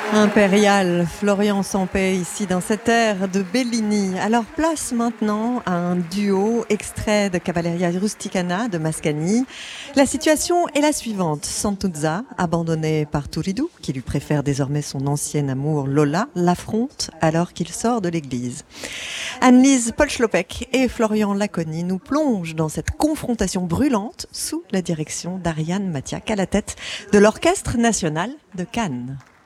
Impérial, Florian Sampey ici dans cette ère de Bellini. Alors place maintenant à un duo extrait de Cavalleria Rusticana de Mascagni. La situation est la suivante. Santuzza, abandonné par Turiddu, qui lui préfère désormais son ancien amour Lola, l'affronte alors qu'il sort de l'église. Anne-Lise Polchlopek et Florian Laconi nous plongent dans cette confrontation brûlante sous la direction d'Ariane Mathiak à la tête de l'Orchestre national de Cannes.